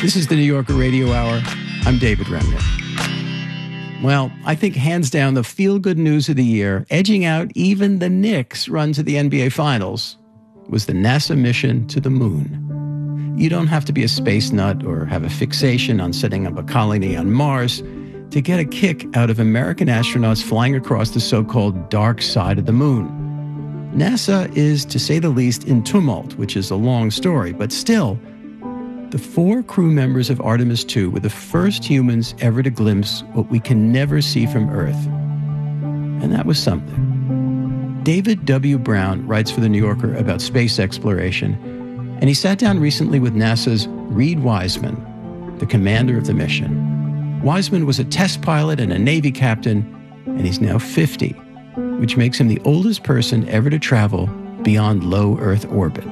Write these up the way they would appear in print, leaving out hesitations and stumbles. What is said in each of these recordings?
This is the New Yorker Radio Hour. I'm David Remnick. Well, I think hands down the feel-good news of the year, edging out even the Knicks' run to the NBA Finals, was the NASA mission to the moon. You don't have to be a space nut or have a fixation on setting up a colony on Mars to get a kick out of American astronauts flying across the so-called dark side of the moon. NASA is, to say the least, in tumult, which is a long story, but still, the 4 crew members of Artemis II were the first humans ever to glimpse what we can never see from Earth. And that was something. David W. Brown writes for The New Yorker about space exploration, and he sat down recently with NASA's Reid Wiseman, the commander of the mission. Wiseman was a test pilot and a Navy captain, and he's now 50, which makes him the oldest person ever to travel beyond low Earth orbit.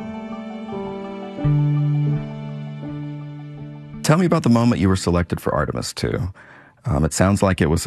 Tell me about the moment you were selected for Artemis II. It sounds like it was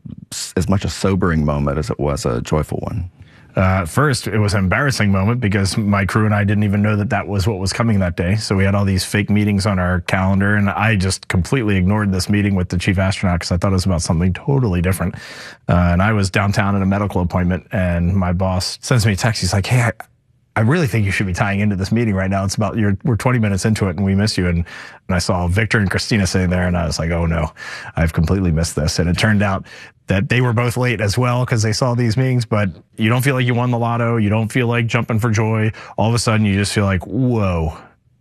as much a sobering moment as it was a joyful one. First, it was an embarrassing moment because my crew and I didn't even know that that was what was coming that day. So we had all these fake meetings on our calendar, and I just completely ignored this meeting with the chief astronaut because I thought it was about something totally different. And I was downtown at a medical appointment, and my boss sends me a text. He's like, hey, I really think you should be tying into this meeting right now. It's about we're 20 minutes into it and we miss you. And I saw Victor and Christina sitting there and I was like, oh no, I've completely missed this. And it turned out that they were both late as well because they saw these meetings, but you don't feel like you won the lotto. You don't feel like jumping for joy. All of a sudden you just feel like, whoa,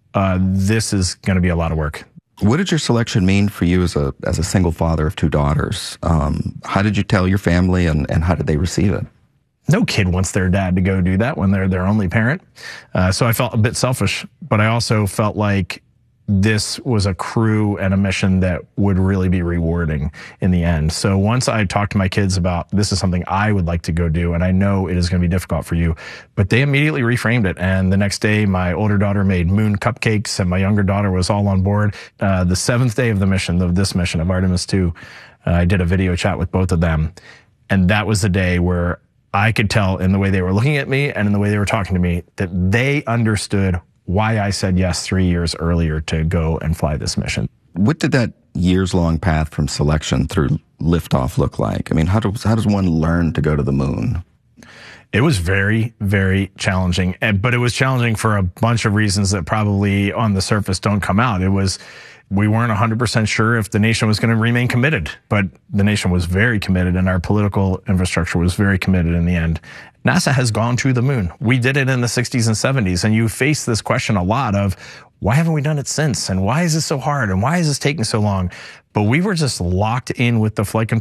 this is going to be a lot of work. What did your selection mean for you as a single father of 2 daughters? How did you tell your family and how did they receive it? No kid wants their dad to go do that when they're their only parent. So I felt a bit selfish, but I also felt like this was a crew and a mission that would really be rewarding in the end. So once I talked to my kids about this is something I would like to go do, and I know it is going to be difficult for you, but they immediately reframed it. And the next day, my older daughter made moon cupcakes, and my younger daughter was all on board. The 7th day of the mission, of this mission of Artemis II, I did a video chat with both of them. And that was the day where I could tell in the way they were looking at me and in the way they were talking to me that they understood why I said yes 3 years earlier to go and fly this mission. What did that years-long path from selection through liftoff look like? I mean, how does one learn to go to the moon? It was very, very challenging, but it was challenging for a bunch of reasons that probably on the surface don't come out. We weren't 100% sure if the nation was going to remain committed, but the nation was very committed and our political infrastructure was very committed in the end. NASA has gone to the moon. We did it in the 60s and 70s, and you face this question a lot of, why haven't we done it since? And why is this so hard? And why is this taking so long? But we were just locked in with the flight control